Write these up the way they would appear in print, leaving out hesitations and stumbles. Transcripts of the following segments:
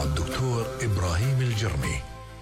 الدكتور إبراهيم الجرمي.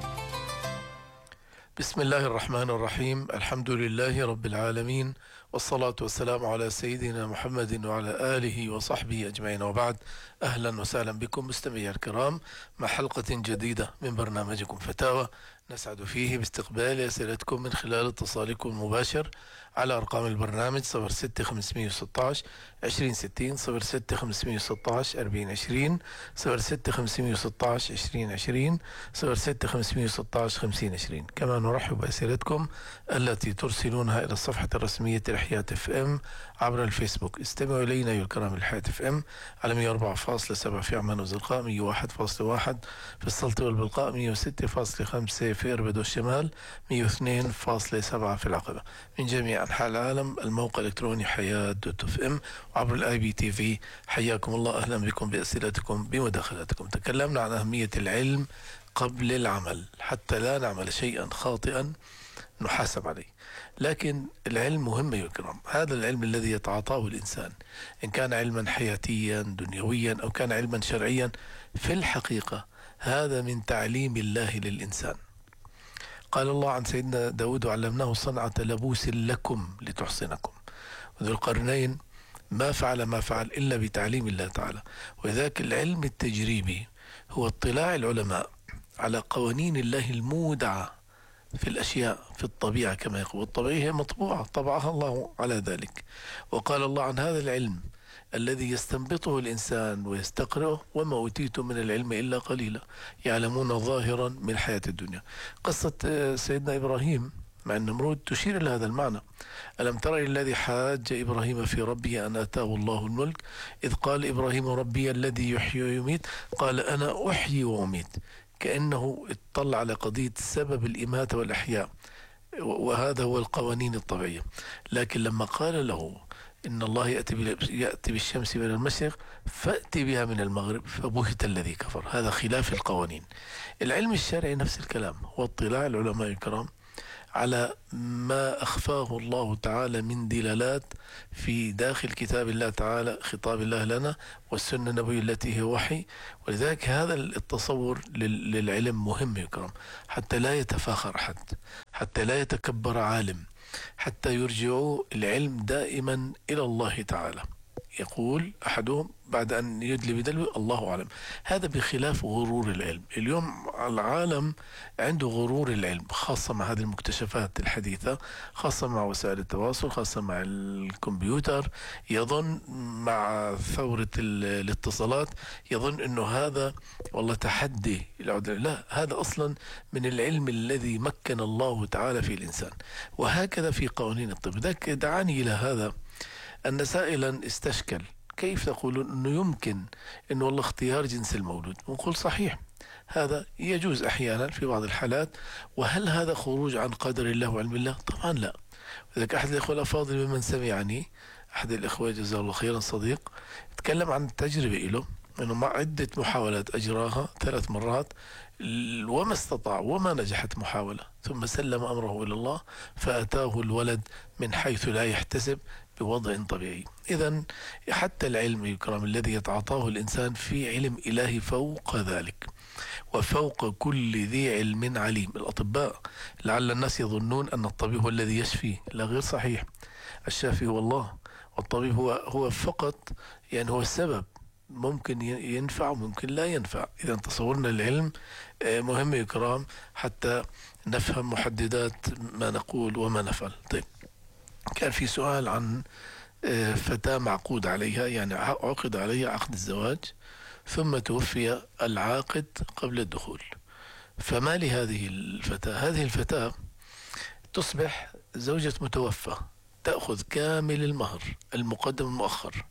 بسم الله الرحمن الرحيم. الحمد لله رب العالمين، والصلاة والسلام على سيدنا محمد وعلى آله وصحبه أجمعين، وبعد. أهلا وسهلا بكم مستمعي الكرام مع حلقة جديدة من برنامجكم فتاوى، نسعد فيه باستقبال أسئلتكم من خلال اتصالكم المباشر على أرقام البرنامج 06 516 2060 06 516 4020 06 516 2020 06 516 5020. كما نرحب بأسئلتكم التي ترسلونها إلى الصفحة الرسمية لحياة اف ام عبر الفيسبوك. استمعوا إلينا أيها الكرام لحياة اف ام على 104.7 في عمان وزرقاء، 101.1 في السلطة والبلقاء، 106.5 في إربد والشمال، 102.7 في العقبة. من جميع أنحاء العالم الموقع الإلكتروني حياة دوت اف ام وعبر الاي بي تي في. حياكم الله، أهلا بكم بأسئلتكم بمداخلاتكم. تكلمنا عن أهمية العلم قبل العمل حتى لا نعمل شيئا خاطئا نحاسب عليه. لكن العلم مهم يا كرام، هذا العلم الذي يتعاطاه الإنسان إن كان علما حياتيا دنيويا أو كان علما شرعيا، في الحقيقة هذا من تعليم الله للإنسان. قال الله عن سيدنا داود: علمناه صنعة لبوس لكم لتحصنكم. وذو القرنين ما فعل إلا بتعليم الله تعالى. وذاك العلم التجريبي هو اطلاع العلماء على قوانين الله المودعة في الأشياء في الطبيعة، كما يقول الطبيعة هي مطبوعة طبعها الله على ذلك. وقال الله عن هذا العلم الذي يستنبطه الإنسان ويستقرأه: وما أوتيتم من العلم إلا قليلا، يعلمون ظاهرا من الحياة الدنيا. قصة سيدنا إبراهيم مع النمرود تشير إلى هذا المعنى. ألم تر الذي حاج إبراهيم في ربه أن آتاه الله الملك إذ قال إبراهيم: ربي الذي يحيي ويميت قال أنا أحيي وأميت. كأنه اطلع على قضية سبب الإماتة والإحياء، وهذا هو القوانين الطبيعية. لكن لما قال له إن الله يأتي بالشمس من المشرق فأتي بها من المغرب فبهت الذي كفر. هذا خلاف القوانين. العلم الشرعي نفس الكلام، هو اطلاع العلماء الكرام على ما أخفاه الله تعالى من دلالات في داخل كتاب الله تعالى، خطاب الله لنا، والسنة النبوية التي هي وحي. ولذلك هذا التصور للعلم مهم يكرم، حتى لا يتفاخر أحد، حتى لا يتكبر عالم، حتى يرجعوا العلم دائما إلى الله تعالى. يقول أحدهم بعد أن يدلي بدلو: الله أعلم. هذا بخلاف غرور العلم. اليوم العالم عنده غرور العلم، خاصة مع هذه المكتشفات الحديثة، خاصة مع وسائل التواصل، خاصة مع الكمبيوتر. يظن مع ثورة الاتصالات يظن أنه هذا والله تحدي. لا، هذا أصلا من العلم الذي مكن الله تعالى في الإنسان. وهكذا في قوانين الطب. ذاك دعاني إلى هذا أن سائلا استشكل: كيف تقولون أنه يمكن أنه والله اختيار جنس المولود؟ ونقول صحيح، هذا يجوز أحيانا في بعض الحالات. وهل هذا خروج عن قدر الله وعلم الله؟ طبعا لا. وذلك أحد الإخوة الأفاضل ممن سمعني، أحد الإخوة جزاه الله خيرا صديق، تكلم عن تجربة له أنه مع عدة محاولات أجراها 3 مرات وما استطاع وما نجحت محاولة، ثم سلم أمره إلى الله فأتاه الولد من حيث لا يحتسب بوضع طبيعي. إذن حتى العلم الكرام الذي يتعاطاه الإنسان في علم إلهي فوق ذلك، وفوق كل ذي علم عليم. الأطباء لعل الناس يظنون أن الطبيب هو الذي يشفي، لا، غير صحيح. الشافي هو الله، والطبيب هو فقط يعني هو السبب، ممكن ينفع وممكن لا ينفع. إذا تصورنا العلم مهم يا كرام حتى نفهم محددات ما نقول وما نفعل. طيب، كان في سؤال عن فتاة معقود عليها، يعني عقد عليها عقد الزواج ثم توفي العاقد قبل الدخول. فما لهذه الفتاة؟ هذه الفتاة تصبح زوجة متوفى، تأخذ كامل المهر المقدم المؤخر،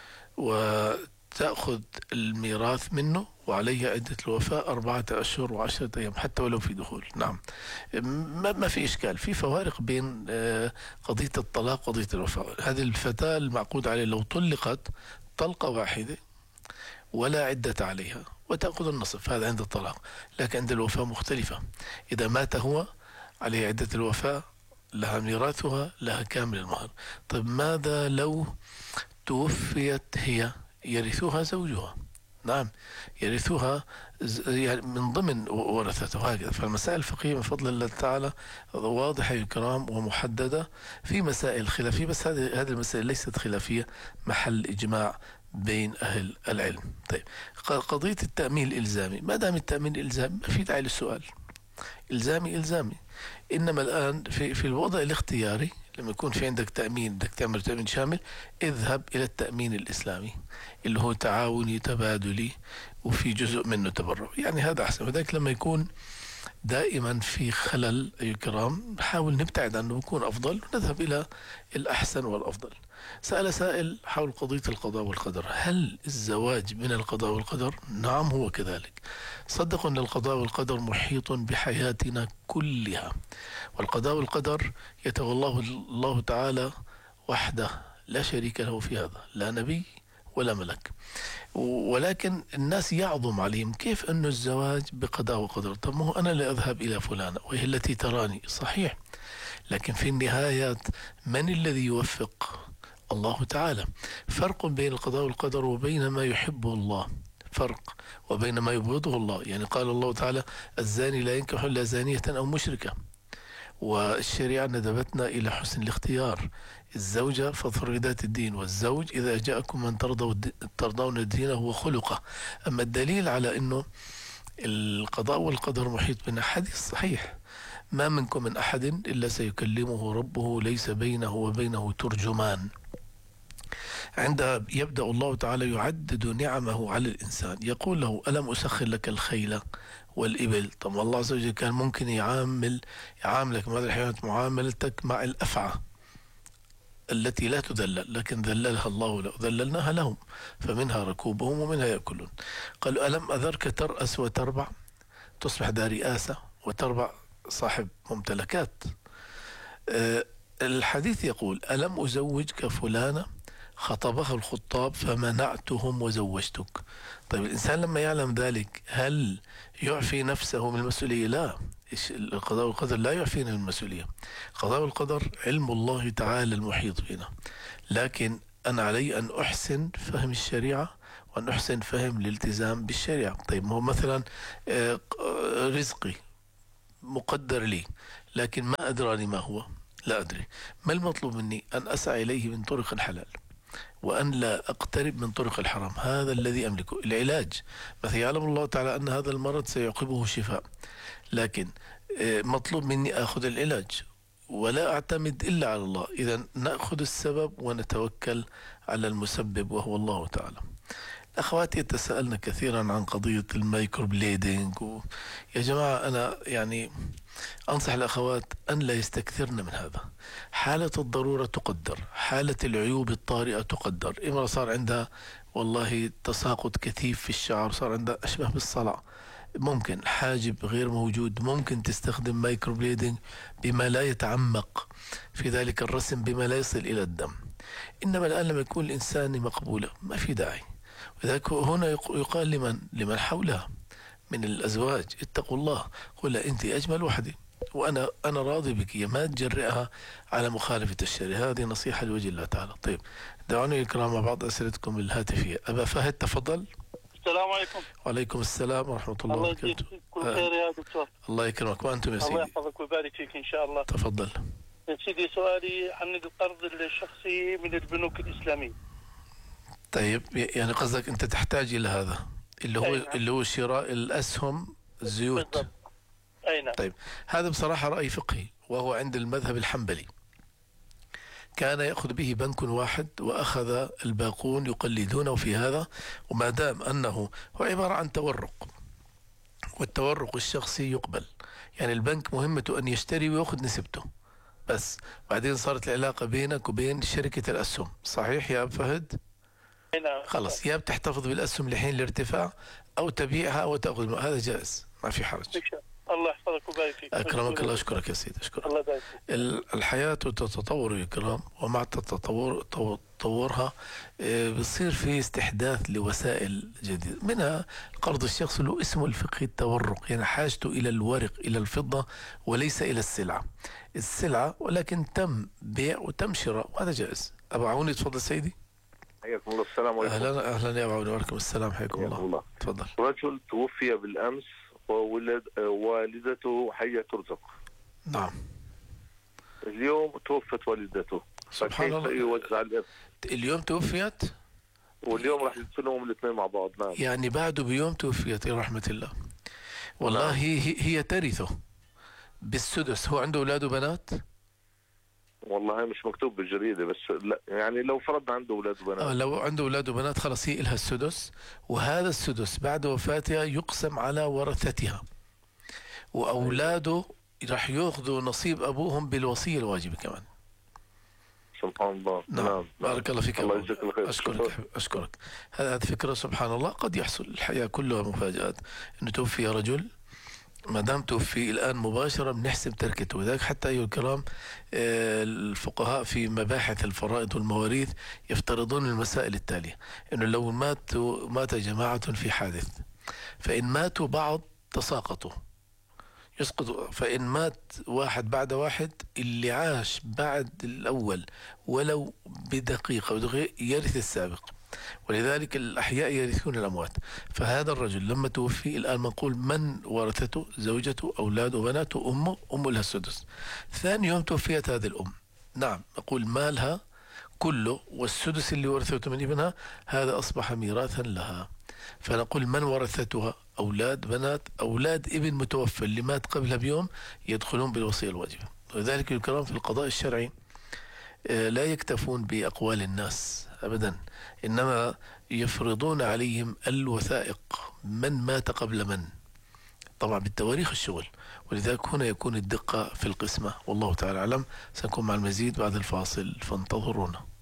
وتأخذ الميراث منه، وعليها عدة الوفاة 4 أشهر و10 أيام حتى ولو في دخول. نعم، ما في إشكال، في فوارق بين قضية الطلاق وقضية الوفاة. هذه الفتاة المعقود عليها لو طلقت طلقة واحدة ولا عدة عليها وتأخذ النصف، هذا عند الطلاق. لكن عند الوفاة مختلفة، إذا مات هو عليه عدة الوفاة، لها ميراثها، لها كامل المهر. طيب ماذا لو توفيت هي؟ يرثها زوجها. نعم، يرثها يعني من ضمن ورثته هكذا. فالمسائل الفقهية من فضل الله تعالى واضحة يا كرام ومحددة. في مسائل خلافية، بس هذه المسائل ليست خلافية، محل إجماع بين أهل العلم. طيب، قضية التأمين الإلزامي، ما دام التأمين الإلزامي ما في داعي للسؤال، إلزامي إلزامي. إنما الآن في الوضع الاختياري، لما يكون في عندك تأمين، بدك تعمل تأمين شامل، اذهب إلى التأمين الإسلامي اللي هو تعاوني تبادلي وفي جزء منه تبرع، يعني هذا أحسن. وذلك لما يكون دائما في خلل أيها الكرام نحاول نبتعد عنه، بيكون أفضل، ونذهب إلى الأحسن والأفضل. سأل سائل حول قضية القضاء والقدر، هل الزواج من القضاء والقدر؟ نعم، هو كذلك. صدقوا أن القضاء والقدر محيط بحياتنا كلها، والقضاء والقدر يتولاه الله تعالى وحده، لا شريك له في هذا، لا نبي ولا ملك. ولكن الناس يعظم عليهم كيف أن الزواج بقضاء وقدر. طب ما هو أنا لا أذهب إلى فلانة وهي التي تراني، صحيح، لكن في النهاية من الذي يوفق؟ الله تعالى. فرق بين القضاء والقدر وبين ما يحبه الله، فرق، وبين ما يبغضه الله. يعني قال الله تعالى: الزاني لا ينكح إلا زانية أو مشركة. والشريعة ندبتنا إلى حسن الاختيار. الزوجة فاظفر بذات الدين، والزوج إذا جاءكم من ترضون دينه وخلقه. أما الدليل على أنه القضاء والقدر محيط بنا، حديث صحيح: ما منكم من أحد إلا سيكلمه ربه ليس بينه وبينه ترجمان. عندها يبدأ الله تعالى يعدد نعمه على الإنسان، يقول له: ألم أسخر لك الخيل والإبل؟ طب الله عز وجل كان ممكن يعاملك مع هذه الحيوانات معاملتك مع الأفعى التي لا تذلل، لكن ذللها الله له، ذللناها لهم، فمنها ركوبهم ومنها يأكلون. قالوا: ألم أذرك ترأس وتربع؟ تصبح ذا رئاسة وتربع صاحب ممتلكات. الحديث يقول: ألم أزوجك فلانة؟ خطبها الخطاب فمنعتهم وزوجتك. طيب، الإنسان لما يعلم ذلك هل يعفي نفسه من المسؤولية؟ لا، القضاء والقدر لا يعفينا من المسؤولية. القضاء والقدر علم الله تعالى المحيط بنا، لكن أنا علي أن أحسن فهم الشريعة وأن أحسن فهم الالتزام بالشريعة. طيب، ما هو مثلا رزقي مقدر لي، لكن ما أدراني ما هو، لا أدري. ما المطلوب مني؟ أن أسعى إليه من طرق حلال، وأن لا أقترب من طرق الحرام. هذا الذي أملكه. العلاج مثلا يعلم الله تعالى أن هذا المرض سيعقبه شفاء، لكن مطلوب مني أخذ العلاج ولا أعتمد إلا على الله. إذا نأخذ السبب ونتوكل على المسبب وهو الله تعالى. أخواتي يتساءلن كثيرا عن قضية المايكرو بليدنج يا جماعة، أنا يعني أنصح الأخوات أن لا يستكثرن من هذا. حالة الضرورة تقدر، حالة العيوب الطارئة تقدر. امرأة صار عندها والله تساقط كثيف في الشعر، صار عندها أشبه بالصلع، ممكن حاجب غير موجود، ممكن تستخدم مايكرو بليدنج بما لا يتعمق في ذلك الرسم، بما لا يصل إلى الدم. إنما الآن لما يكون الإنسان مقبولة ما في داعي. وذلك هنا يقال لمن حولها من الأزواج: اتقوا الله، قل أنت أجمل وحدي، وأنا راضي بك، ما تجرئها على مخالفة الشريعة. هذه نصيحة لوجه الله تعالى. طيب، دعوني الكرام مع بعض أسئلتكم الهاتفية. أبا فهد تفضل. السلام عليكم. وعليكم السلام ورحمة الله وبركاته. كل خير يا دكتور. الله يكرمك، وأنتم يا سيدي. الله يحفظك ويبارك فيك إن شاء الله. تفضل يا سيدي، سؤالي عن القرض الشخصي من البنوك الإسلامية. طيب، يعني قصدك أنت تحتاج إلى هذا اللي هو شراء الأسهم الزيوت. بالضبط. أي نعم. طيب، هذا بصراحة رأي فقهي، وهو عند المذهب الحنبلي. كان يأخذ به بنك واحد وأخذ الباقون يقلدونه في هذا، وما دام أنه هو عبارة عن تورق، والتورق الشخصي يقبل. يعني البنك مهمته أن يشتري ويأخذ نسبته بس، بعدين صارت العلاقة بينك وبين شركة الأسهم. صحيح يا أبو فهد؟ نعم. خلص، يا بتحتفظ بالأسهم لحين الارتفاع أو تبيعها أو تأخذ، هذا جائز، ما في حرج. الله يحفظك ويبارك فيك. أكرمك الله. أشكرك يا سيدي، أشكرك. الله يبارك فيك. الحياة تتطور يا كرام، ومع تطورها بصير في استحداث لوسائل جديدة، منها القرض الشخصي له اسمه الفقهي التورق، يعني حاجته إلى الورق، إلى الفضة، وليس إلى السلعة، ولكن تم بيع وتم شراء، وهذا جائز. أبو عوني تفضل سيدي. حياكم الله. السلام عليكم. أهلا يا أبو عون، وعليكم السلام، حياكم الله. تفضل. رجل توفي بالأمس ووالدته حية ترزق. نعم. اليوم توفت والدته، سبحان الله. فكيف يوزع الإرث؟ اليوم توفيت واليوم راح يدفنهم الاثنين مع بعض. نعم. يعني بعده بيوم توفيت، يا رحمة الله. والله نعم. هي ترثه بالسدس. هو عنده أولاد وبنات؟ والله مش مكتوب بالجريدة، بس لا يعني لو فرضنا عنده أولاد وبنات. لو عنده أولاد وبنات خلاص هي إلها السدس، وهذا السدس بعد وفاتها يقسم على ورثتها، وأولاده راح يأخذوا نصيب أبوهم بالوصية الواجبة كمان. سبحان الله. نعم. بارك الله فيك. الله يجزاك الخير. أشكرك. هذه فكرة سبحان الله، قد يحصل. الحياة كلها مفاجآت. إنه توفي رجل، ما دام توفي الآن مباشرة بنحسب تركته. وذلك حتى أيها الكرام الفقهاء في مباحث الفرائض والمواريث يفترضون المسائل التالية: إنه لو مات جماعة في حادث، فإن ماتوا بعض تساقطوا يسقط، فإن مات واحد بعد واحد، اللي عاش بعد الأول ولو بدقيقة أو دقيقة يرث السابق. ولذلك الأحياء يرثون الأموات. فهذا الرجل لما توفي الآن نقول من ورثته: زوجته، أولاده، بناته، أمه لها السدس. ثاني يوم توفيت هذه الأم، نعم، نقول مالها كله والسدس اللي ورثته من ابنها هذا أصبح ميراثا لها. فنقول من ورثتها: أولاد، بنات، أولاد ابن متوفى اللي مات قبلها بيوم يدخلون بالوصية الواجبة. ولذلك الكلام في القضاء الشرعي لا يكتفون بأقوال الناس أبدا، إنما يفرضون عليهم الوثائق، من مات قبل من، طبعا بالتواريخ الشغل. ولذلك هنا يكون الدقة في القسمة. والله تعالى أعلم. سنكون مع المزيد بعد الفاصل، فانتظرونا.